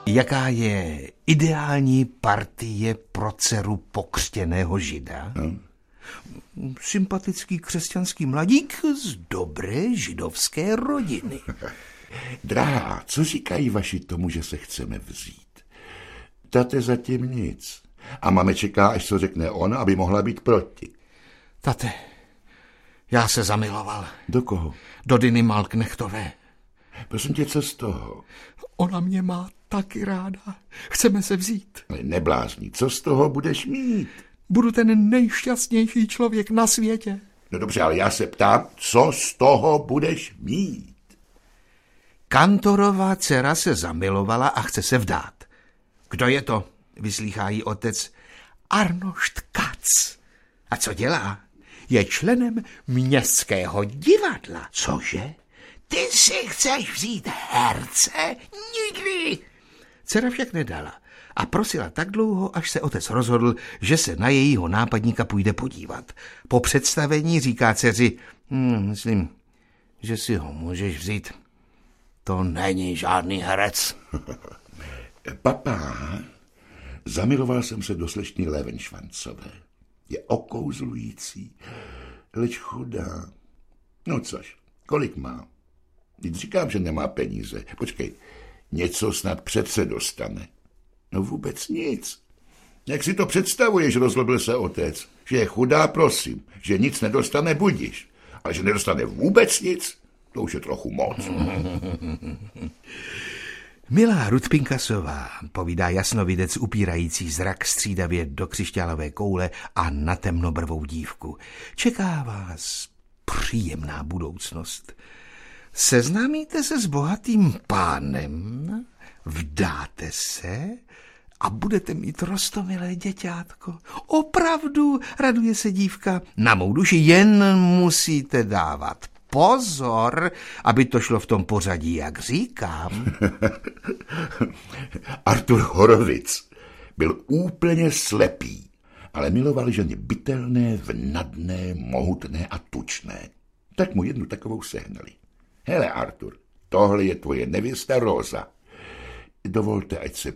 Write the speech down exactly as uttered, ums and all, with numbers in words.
Jaká je ideální partie pro dceru pokřtěného žida? No. Sympatický křesťanský mladík z dobré židovské rodiny. Drahá, co říkají vaši tomu, že se chceme vzít? Tate zatím nic. A máme čeká, až co řekne on, aby mohla být proti. Tate, já se zamiloval. Do koho? Do Diny Malknechtové. Prosím tě, co z toho? Ona mě má taky ráda. Chceme se vzít. Ale neblázni, co z toho budeš mít? Budu ten nejšťastnější člověk na světě. No dobře, ale já se ptám, co z toho budeš mít? Kantorová dcera se zamilovala a chce se vdát. Kdo je to? Vyslýchá jí otec. Arnošt Kac. A co dělá? Je členem městského divadla. Cože? Ty si chceš vzít herce? Nikdy! Dcera však nedala a prosila tak dlouho, až se otec rozhodl, že se na jejího nápadníka půjde podívat. Po představení říká dceři, hm, myslím, že si ho můžeš vzít. To není žádný herec. Papá, zamiloval jsem se do slečny Levenšvancové. Je okouzlující, leč chudá. No což, kolik má? Teď říkám, že nemá peníze. Počkej, něco snad přece dostane. No vůbec nic. Jak si to představuješ, rozlobil se otec, že je chudá, prosím, že nic nedostane, budiš. Ale že nedostane vůbec nic, to už je trochu moc. Milá Ruth Pinkasová, povídá jasnovidec upírající zrak střídavě do křišťálové koule a na temnobrvou dívku. Čeká vás příjemná budoucnost. Seznámíte se s bohatým pánem, vdáte se a budete mít roztomilé děťátko. Opravdu, raduje se dívka, na mou duši jen musíte dávat pozor, aby to šlo v tom pořadí, jak říkám. Artur Horovic byl úplně slepý, ale miloval ženy bytelné, vnadné, mohutné a tučné. Tak mu jednu takovou sehnali. Hele, Artur, tohle je tvoje nevěsta Rosa. Dovolte, ať se